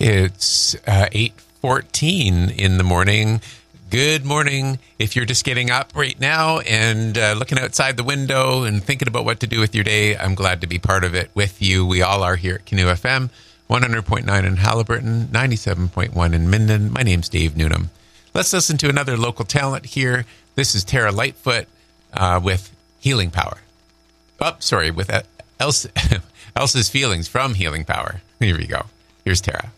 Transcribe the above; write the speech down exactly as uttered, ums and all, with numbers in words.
It's uh, eight fourteen in the morning. Good morning. If you're just getting up right now and uh, looking outside the window and thinking about what to do with your day, I'm glad to be part of it with you. We all are here at Canoe F M, one hundred point nine in Haliburton, ninety-seven point one in Minden. My name's Dave Newnham. Let's listen to another local talent here. This is Tara Lightfoot uh, with Healing Power. Oh, sorry, with Elsa, Elsa's Feelings from Healing Power. Here we go. Here's Tara.